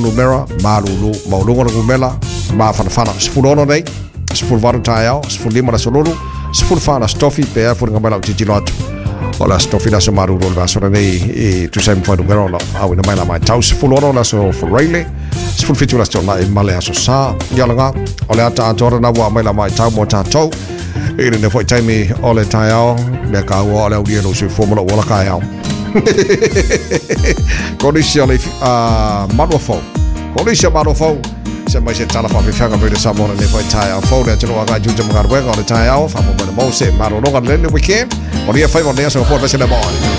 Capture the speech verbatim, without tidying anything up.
numera malulu maulunga na gumela ma fana fana sifulono nei siful varu tayao siful lima na solulu siful fana stofi pe fu nga mala titi lot ola stofi na so malulu na so nei e tu sai mo numero la au na mala mai tau siful ono na so for raile siful fitu na so la male aso sa yalanga ola ata atora na wa mala mai tau mo tatou e ne foi time ole tayao le ka wa ole udi no so formula wala kayao Condition a manofo. Condition manofo. Se mai se tala fa fanga vede samona ne foi tai a fo de tino aga juja mga wega o tai ao fa mo mo se maro no ga le weekend. O dia fai mo ne so for vese le mo.